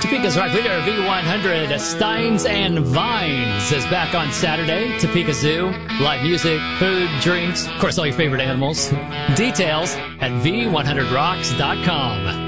Topeka's Rock Leader V100 Steins and Vines is back on Saturday. Topeka Zoo, live music, food, drinks, of course all your favorite animals. Details at v100rocks.com.